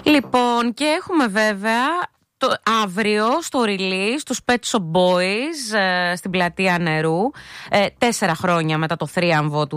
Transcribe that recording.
Λοιπόν, και έχουμε βέβαια αύριο στο release του Pet Shop Boys στην Πλατεία Νερού, 4 χρόνια μετά το θρίαμβο του